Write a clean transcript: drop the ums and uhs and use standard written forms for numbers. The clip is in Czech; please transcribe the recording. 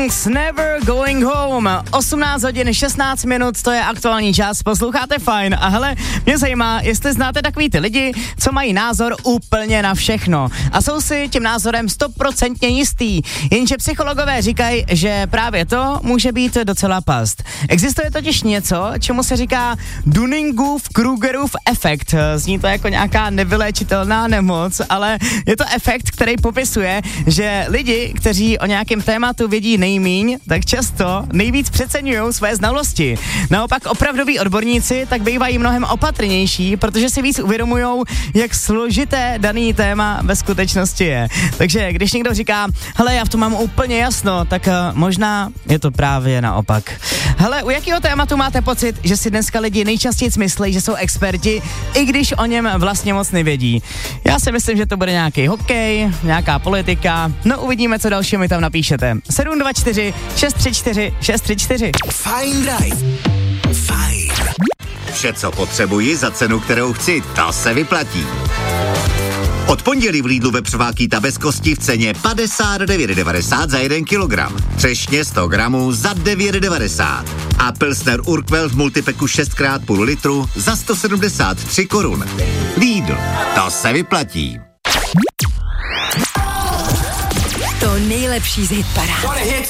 Songs Never Going Home. 18 hodin 16 minut, to je aktuální čas, posloucháte Fajn. A hele, mě zajímá, jestli znáte takový ty lidi, co mají názor úplně na všechno. A jsou si tím názorem 100% jistý. Jenže psychologové říkají, že právě to může být docela past. Existuje totiž něco, čemu se říká Dunning-Krugerův efekt. Zní to jako nějaká nevyléčitelná nemoc, ale je to efekt, který popisuje, že lidi, kteří o nějakém tématu vědí nejmíň, tak často nejvíc přeceňují své znalosti. Naopak opravdoví odborníci tak bývají mnohem opatrnější, protože si víc uvědomujou, jak složité daný téma ve skutečnosti je. Takže když někdo říká, hele, já v tom mám úplně jasno, tak možná je to právě naopak. Hele, u jakého tématu máte pocit, že si dneska lidi nejčastěji myslí, že jsou experti, i když o něm vlastně moc nevědí? Já si myslím, že to bude nějaký hokej, nějaká politika, no uvidíme, co dalšího mi tam napíšete. 724 634 634. Fajn Drive. Fajn. Vše, co potřebuji za cenu, kterou chci, to se vyplatí. Od pondělí v Lidlu vepřová bez kosti v ceně 59,90 za 1 kilogram. Třešně 100 gramů za 9,90. A Pilsner Urquell v multipeku 6x půl litru za 173 korun. Lidl, to se vyplatí. To nejlepší z hitparád.